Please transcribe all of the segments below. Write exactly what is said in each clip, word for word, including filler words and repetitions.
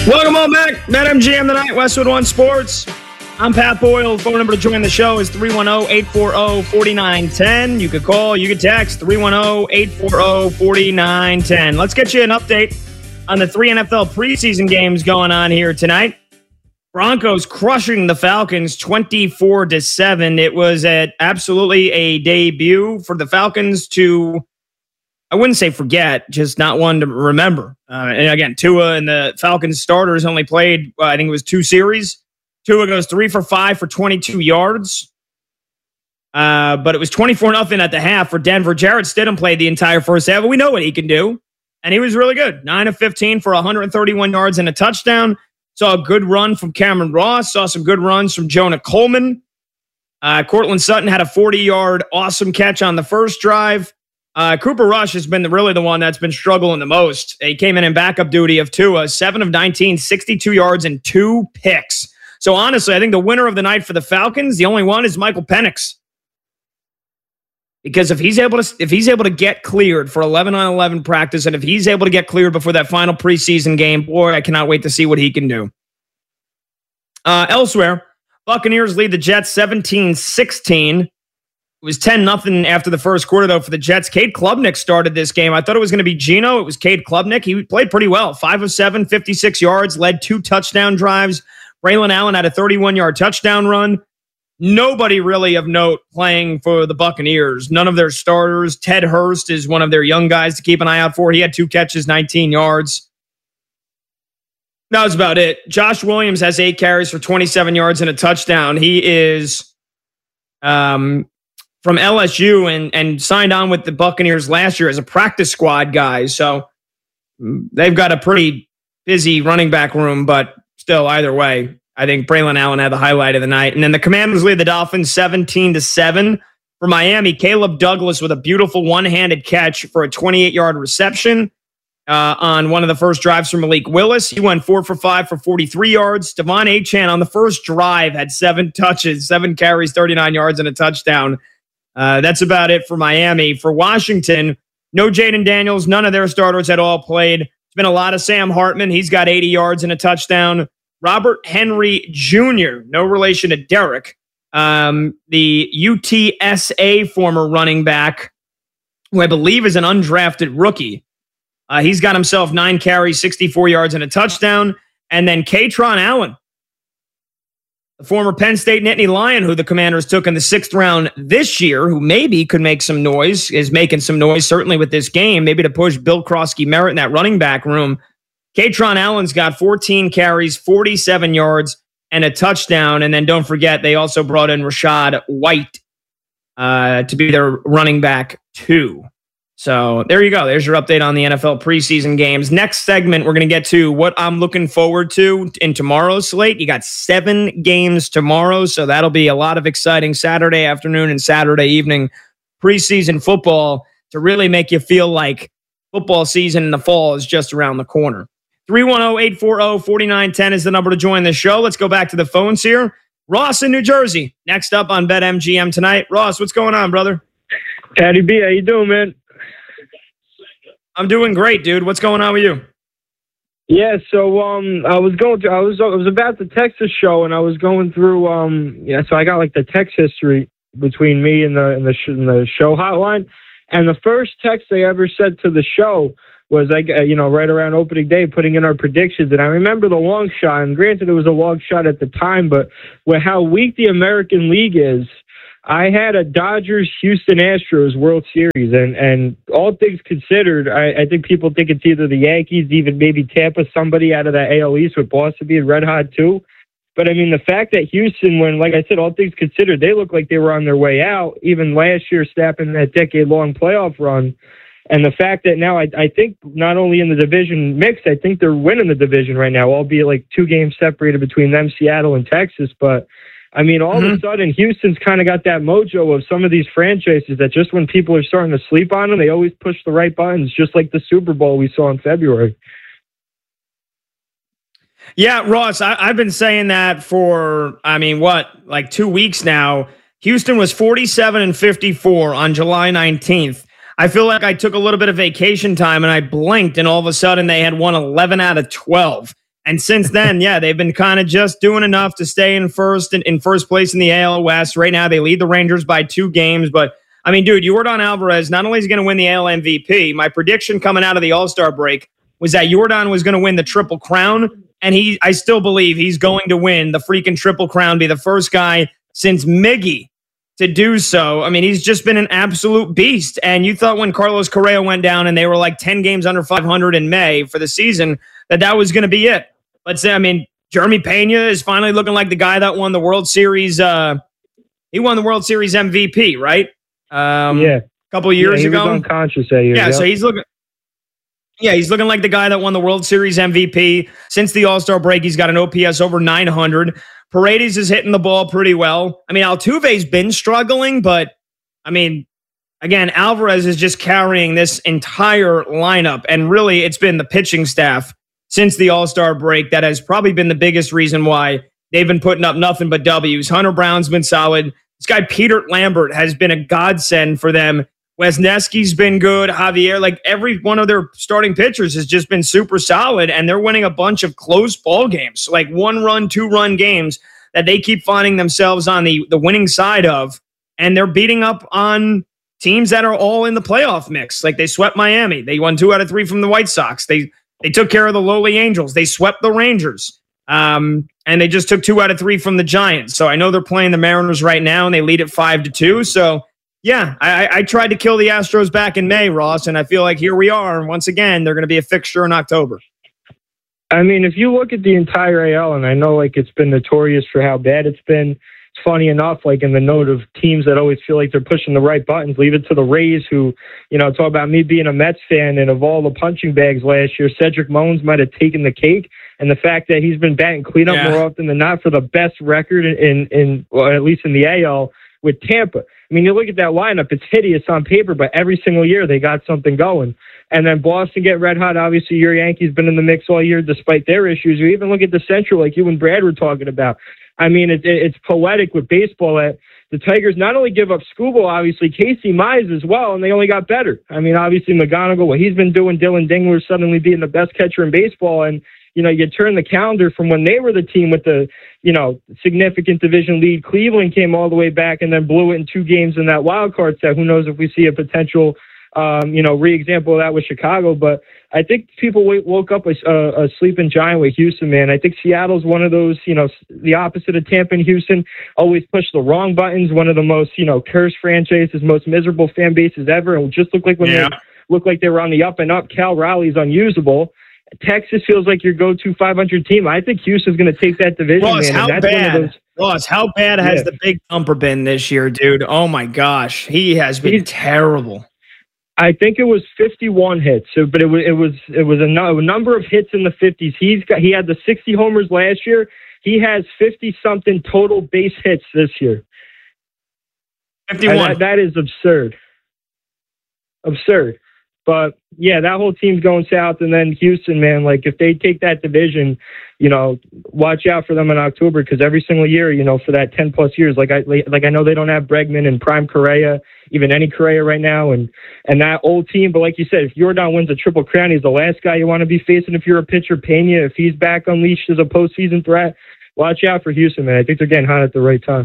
Welcome on back. BetMGM tonight, Westwood One Sports. I'm Pat Boyle. Phone number to join the show is three one zero, eight four zero, four nine one zero. You could call, you could text three one zero, eight four zero, four nine one zero. Let's get you an update on the three N F L preseason games going on here tonight. Broncos crushing the Falcons twenty-four to seven. It was at absolutely a debut for the Falcons to, I wouldn't say forget, just not one to remember. Uh, and again, Tua and the Falcons starters only played, uh, I think it was two series. Tua goes three for five for twenty-two yards. Uh, but it was twenty-four nothing at the half for Denver. Jarrett Stidham played the entire first half. We know what he can do. And he was really good. nine of fifteen for one hundred thirty-one yards and a touchdown. Saw a good run from Cameron Ross. Saw some good runs from Jonah Coleman. Uh, Cortland Sutton had a forty-yard awesome catch on the first drive. Uh, Cooper Rush has been the, really the one that's been struggling the most. He came in in backup duty of Tua, seven of nineteen, sixty-two yards and two picks. So honestly, I think the winner of the night for the Falcons, the only one, is Michael Penix. Because if he's able to, if he's able to get cleared for eleven on eleven practice, and if he's able to get cleared before that final preseason game, boy, I cannot wait to see what he can do. Uh, elsewhere, Buccaneers lead the Jets seventeen sixteen. It was ten nothing after the first quarter, though, for the Jets. Cade Klubnik started this game. I thought it was going to be Geno. It was Cade Klubnik. He played pretty well. five of seven, fifty-six yards, led two touchdown drives. Braylon Allen had a thirty-one-yard touchdown run. Nobody really of note playing for the Buccaneers. None of their starters. Ted Hurst is one of their young guys to keep an eye out for. He had two catches, nineteen yards. That was about it. Josh Williams has eight carries for twenty-seven yards and a touchdown. He is um, from L S U and, and signed on with the Buccaneers last year as a practice squad guy. So they've got a pretty busy running back room, but still, either way, I think Braylon Allen had the highlight of the night. And then the Commanders lead the Dolphins seventeen to seven. For Miami, Caleb Douglas with a beautiful one-handed catch for a twenty-eight-yard reception uh, on one of the first drives from Malik Willis. He went four for five for forty-three yards. Devon Achane on the first drive had seven touches, seven carries, thirty-nine yards, and a touchdown. Uh, that's about it for Miami. For Washington, no Jaden Daniels. None of their starters at all played. It's been a lot of Sam Hartman. He's got eighty yards and a touchdown. Robert Henry Junior, no relation to Derek, um, the U T S A former running back, who I believe is an undrafted rookie. Uh, he's got himself nine carries, sixty-four yards, and a touchdown. And then Katron Allen, the former Penn State Nittany Lion, who the Commanders took in the sixth round this year, who maybe could make some noise, is making some noise, certainly with this game, maybe to push Bill Krosky-Merritt in that running back room. Katron Allen's got fourteen carries, forty-seven yards, and a touchdown. And then don't forget, they also brought in Rachaad White uh, to be their running back too. So there you go. There's your update on the N F L preseason games. Next segment, we're going to get to what I'm looking forward to in tomorrow's slate. You got seven games tomorrow, so that'll be a lot of exciting Saturday afternoon and Saturday evening preseason football to really make you feel like football season in the fall is just around the corner. three one zero, eight four zero, four nine one zero is the number to join the show. Let's go back to the phones here. Ross in New Jersey, next up on BetMGM tonight. Ross, what's going on, brother? Patty B, how you doing, man? I'm doing great, dude. What's going on with you? Yeah, so um, I was going to, I was, I was about the Texas show, and I was going through, um, yeah, so I got like the text history between me and the and the, sh- and the show hotline, and the first text I ever said to the show was, like, you know, right around opening day, putting in our predictions. And I remember the long shot, and granted it was a long shot at the time, but with how weak the American League is, I had a Dodgers-Houston Astros World Series, and, and all things considered, I, I think people think it's either the Yankees, even maybe Tampa, somebody out of that A L East, with Boston being red hot too. But, I mean, the fact that Houston, when, like I said, all things considered, they look like they were on their way out, even last year snapping that decade-long playoff run. And the fact that now I, I think not only in the division mix, I think they're winning the division right now, albeit like two games separated between them, Seattle and Texas. But, I mean, all mm-hmm. of a sudden, Houston's kind of got that mojo of some of these franchises that just when people are starting to sleep on them, they always push the right buttons, just like the Super Bowl we saw in February. Yeah, Ross, I, I've been saying that for, I mean, what, like two weeks now. Houston was forty-seven and fifty-four on July nineteenth. I feel like I took a little bit of vacation time and I blinked, and all of a sudden they had won eleven out of twelve. And since then, yeah, they've been kind of just doing enough to stay in first in, in first place in the A L West. Right now, they lead the Rangers by two games. But, I mean, dude, Yordan Alvarez, not only is he going to win the A L M V P, my prediction coming out of the All-Star break was that Yordan was going to win the Triple Crown. And he, I still believe he's going to win the freaking Triple Crown, be the first guy since Miggy to do so. I mean, he's just been an absolute beast. And you thought when Carlos Correa went down and they were like ten games under five hundred in May for the season, that that was going to be it. But say, I mean, Jeremy Pena is finally looking like the guy that won the World Series. Uh, he won the World Series M V P, right? Um, yeah, a couple of years yeah, he ago. Was unconscious that year. Yeah, yep. so he's looking. Yeah, he's looking like the guy that won the World Series M V P. Since the All-Star break, he's got an O P S over nine hundred. Paredes is hitting the ball pretty well. I mean, Altuve's been struggling, but I mean, again, Alvarez is just carrying this entire lineup, and really, it's been the pitching staff since the All-Star break that has probably been the biggest reason why they've been putting up nothing but W's. Hunter Brown's been solid. This guy, Peter Lambert, has been a godsend for them. Wesneski's been good. Javier, like every one of their starting pitchers has just been super solid, and they're winning a bunch of close ball games, like one-run, two-run games that they keep finding themselves on the, the winning side of, and they're beating up on teams that are all in the playoff mix. Like they swept Miami. They won two out of three from the White Sox. They They took care of the lowly Angels. They swept the Rangers. Um, and they just took two out of three from the Giants. So I know they're playing the Mariners right now, and they lead at five to two. So, yeah, I, I tried to kill the Astros back in May, Ross, and I feel like here we are. And once again, they're going to be a fixture in October. I mean, if you look at the entire A L, and I know like it's been notorious for how bad it's been, it's funny enough, like in the note of teams that always feel like they're pushing the right buttons, leave it to the Rays who, you know, talk about me being a Mets fan, and of all the punching bags last year, Cedric Mullins might have taken the cake. And the fact that he's been batting cleanup yeah. more often than not for the best record in, in, in well, at least in the A L with Tampa. I mean, you look at that lineup, it's hideous on paper, but every single year they got something going. And then Boston get red hot. Obviously, your Yankees been in the mix all year despite their issues. You even look at the Central, like you and Brad were talking about. I mean, it, it, it's poetic with baseball that the Tigers not only give up Skubal, obviously, Casey Mize as well, and they only got better. I mean, obviously, McGonigal, what he's been doing, Dylan Dingler suddenly being the best catcher in baseball, and you know, you turn the calendar from when they were the team with the, you know, significant division lead. Cleveland came all the way back and then blew it in two games in that wild card set. Who knows if we see a potential, um, you know, re-example of that with Chicago. But I think people w- woke up a, a, a sleeping giant with Houston, man. I think Seattle's one of those, you know, the opposite of Tampa and Houston, always push the wrong buttons. One of the most, you know, cursed franchises, most miserable fan bases ever. It just looked like when yeah. they looked like they were on the up and up. Cal Raleigh's unusable. Texas feels like your go-to five hundred team. I think Houston's going to take that division, Ross, man. How and that's bad, one of those, Ross, how bad has yeah. the big thumper been this year, dude? Oh, my gosh. He has been He's, terrible. I think it was fifty-one hits, so, but it was it was it was a, no, a number of hits in the fifties. He's got he had the sixty homers last year. He has fifty-something total base hits this year. fifty-one. That, that is absurd. Absurd. But, yeah, that whole team's going south. And then Houston, man, like, if they take that division, you know, watch out for them in October, because every single year, you know, for that ten-plus years, like I like I know they don't have Bregman and Prime Correa, even any Correa right now, and, and that old team. But like you said, if Yordan wins a Triple Crown, he's the last guy you want to be facing if you're a pitcher. Pena, if he's back unleashed as a postseason threat, watch out for Houston, man. I think they're getting hot at the right time.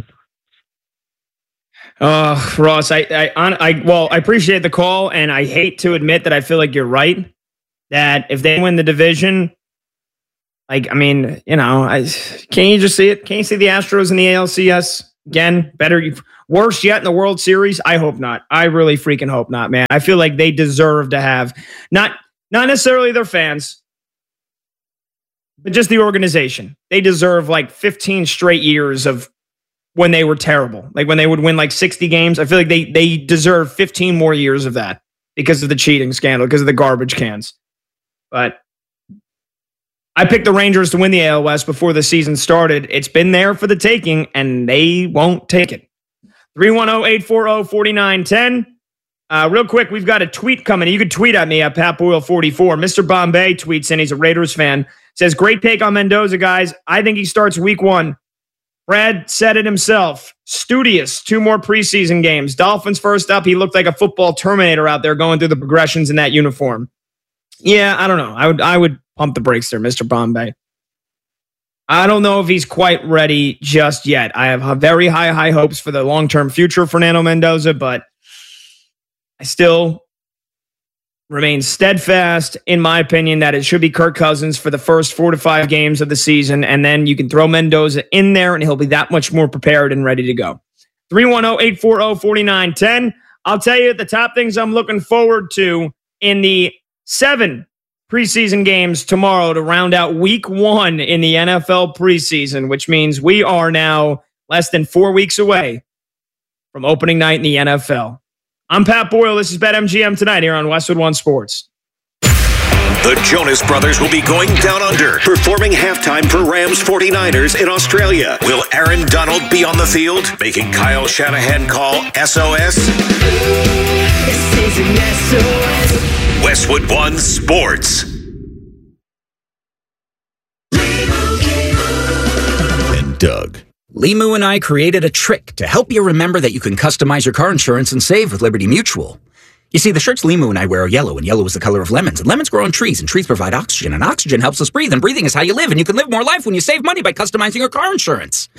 Uh, Ross, I, I, I, well, I appreciate the call, and I hate to admit that I feel like you're right. That if they win the division, like, I mean, you know, I can't you just see it? Can't you see the Astros in the A L C S again? Better, worse yet in the World Series? I hope not. I really freaking hope not, man. I feel like they deserve to have not, not necessarily their fans, but just the organization. They deserve like fifteen straight years of when they were terrible, like when they would win like sixty games. I feel like they they deserve fifteen more years of that because of the cheating scandal, because of the garbage cans. But I picked the Rangers to win the A L West before the season started. It's been there for the taking, and they won't take it. three one zero, eight four zero, four nine one zero. Uh, real quick, we've got a tweet coming. You can tweet at me at Pat Boyle forty-four. Mister Bombay tweets in. He's a Raiders fan. Says, great take on Mendoza, guys. I think he starts week one. Brad said it himself. Studious. Two more preseason games. Dolphins first up. He looked like a football Terminator out there going through the progressions in that uniform. Yeah, I don't know. I would I would pump the brakes there, Mister Bombay. I don't know if he's quite ready just yet. I have very high, high hopes for the long-term future of Fernando Mendoza, but I still remain steadfast in my opinion that it should be Kirk Cousins for the first four to five games of the season, and then you can throw Mendoza in there, and he'll be that much more prepared and ready to go. three one zero, eight four zero, four nine one zero. I'll tell you the top things I'm looking forward to in the seven preseason games tomorrow to round out week one in the N F L preseason, which means we are now less than four weeks away from opening night in the N F L. I'm Pat Boyle. This is BetMGM tonight here on Westwood One Sports. The Jonas Brothers will be going down under, performing halftime for Rams forty-niners in Australia. Will Aaron Donald be on the field, making Kyle Shanahan call S O S? This is an S O S. Westwood One Sports. And Doug. Limu and I created a trick to help you remember that you can customize your car insurance and save with Liberty Mutual. You see, the shirts Limu and I wear are yellow, and yellow is the color of lemons. And lemons grow on trees, and trees provide oxygen, and oxygen helps us breathe, and breathing is how you live, and you can live more life when you save money by customizing your car insurance.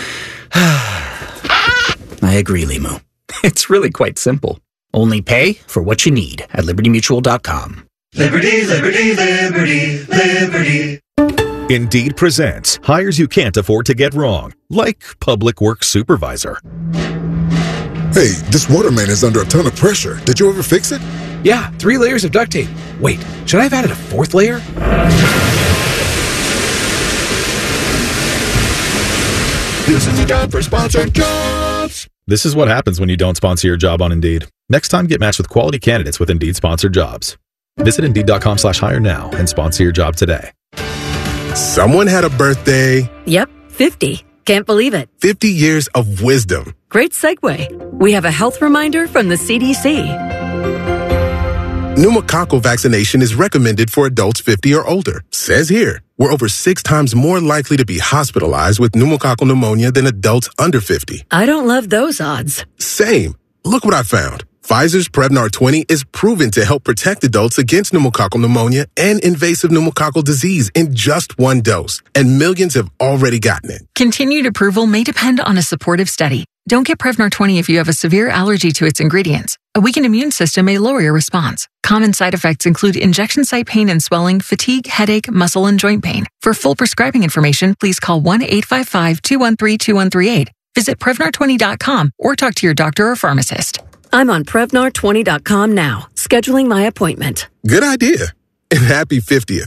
I agree, Limu. It's really quite simple. Only pay for what you need at liberty mutual dot com. Liberty, liberty, liberty, liberty. Indeed presents hires you can't afford to get wrong, like public works supervisor. Hey, this water main is under a ton of pressure. Did you ever fix it? Yeah, three layers of duct tape. Wait, should I have added a fourth layer? This is a job for sponsored jobs. This is what happens when you don't sponsor your job on Indeed. Next time, get matched with quality candidates with Indeed sponsored jobs. Visit Indeed.com slash hire now and sponsor your job today. Someone had a birthday. Yep, fifty. Can't believe it. fifty years of wisdom. Great segue. We have a health reminder from the C D C. Pneumococcal vaccination is recommended for adults fifty or older. Says here, we're over six times more likely to be hospitalized with pneumococcal pneumonia than adults under fifty. I don't love those odds. Same. Look what I found. Pfizer's Prevnar twenty is proven to help protect adults against pneumococcal pneumonia and invasive pneumococcal disease in just one dose, and millions have already gotten it. Continued approval may depend on a supportive study. Don't get Prevnar twenty if you have a severe allergy to its ingredients. A weakened immune system may lower your response. Common side effects include injection site pain and swelling, fatigue, headache, muscle, and joint pain. For full prescribing information, please call one eight five five, two one three, two one three eight. Visit Prevnar twenty dot com or talk to your doctor or pharmacist. I'm on Prevnar twenty dot com now, scheduling my appointment. Good idea. And happy fiftieth.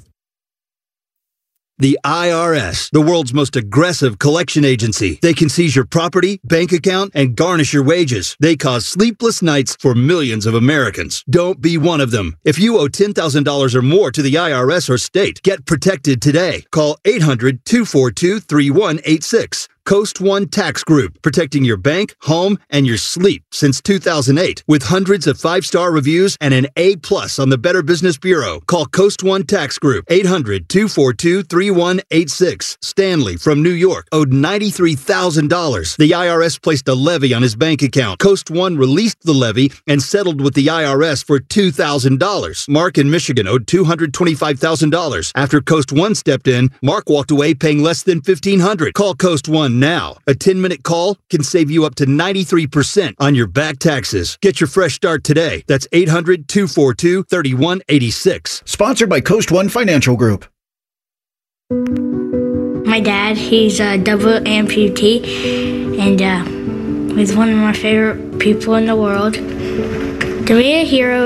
The I R S, the world's most aggressive collection agency. They can seize your property, bank account, and garnish your wages. They cause sleepless nights for millions of Americans. Don't be one of them. If you owe ten thousand dollars or more to the I R S or state, get protected today. Call eight hundred, two four two, three one eight six. Coast One Tax Group, protecting your bank, home, and your sleep since two thousand eight. With hundreds of five-star reviews and an A plus on the Better Business Bureau. Call Coast One Tax Group, eight hundred, two four two, three one eight six. Stanley from New York owed ninety-three thousand dollars. The I R S placed a levy on his bank account. Coast One released the levy and settled with the I R S for two thousand dollars. Mark in Michigan owed two hundred twenty-five thousand dollars. After Coast One stepped in, Mark walked away paying less than fifteen hundred dollars. Call Coast One now. A ten-minute call can save you up to ninety-three percent on your back taxes. Get your fresh start today. That's eight hundred, two four two, three one eight six. Sponsored by Coast One Financial Group. My dad, he's a double amputee, and uh, he's one of my favorite people in the world. To be a hero